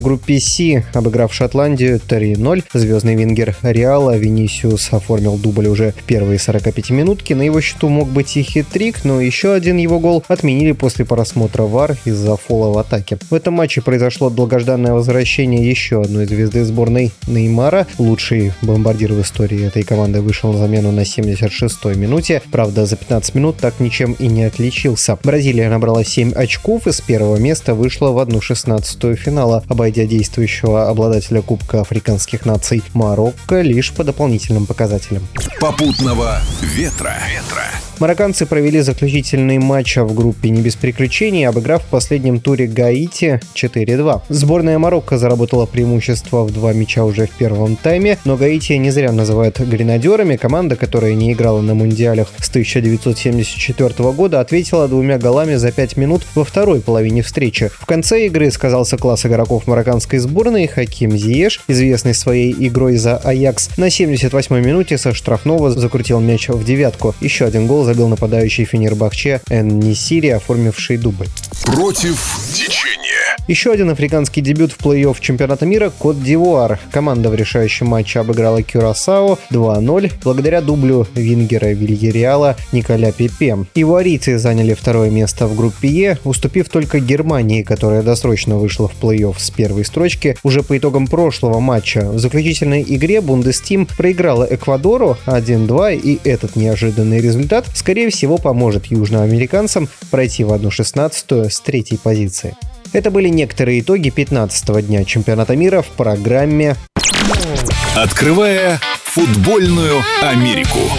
В группе С, обыграв Шотландию 3-0, звездный вингер Реала Винисиус оформил дубль уже в первые 45 минутки. На его счету мог быть и хет-трик, но еще один его гол отменили после просмотра ВАР из-за фола в атаке. В этом матче произошло долгожданное возвращение еще одной звезды сборной Неймара. Лучший бомбардир в истории этой команды вышел на замену на 76-й минуте. Правда, за 15 минут так ничем и не отличился. Бразилия набрала 7 очков и с первого места вышла в 1/16 финала, обойдя действующего обладателя Кубка африканских наций Марокко лишь по дополнительным показателям. Попутного ветра. Марокканцы провели заключительный матч в группе не без приключений, обыграв в последнем туре Гаити 4-2. Сборная Марокко заработала преимущество в 2 мяча уже в первом тайме, но Гаити не зря называют гренадерами. Команда, которая не играла на мундиалях с 1974 года, ответила 2 голами за 5 минут во второй половине встречи. В конце игры сказался класс игроков марокканской сборной. Хаким Зиеш, известный своей игрой за Аякс, на 78-й минуте со штрафного закрутил мяч в девятку. Еще один гол забил нападающий Фенербахче Эн-Несири, оформивший дубль. Против течения. Еще один африканский дебют в плей-офф чемпионата мира — Кот-д'Ивуар. Команда в решающем матче обыграла Кюрасао 2-0 благодаря дублю вингера Вильяреала Николя Пепе. Ивуарийцы заняли второе место в группе Е, уступив только Германии, которая досрочно вышла в плей-офф с первой строчки уже по итогам прошлого матча. В заключительной игре Бундестим проиграла Эквадору 1-2, и этот неожиданный результат, скорее всего, поможет южноамериканцам пройти в 1/16 с третьей позиции. Это были некоторые итоги 15-го дня чемпионата мира в программе «Открывая футбольную Америку».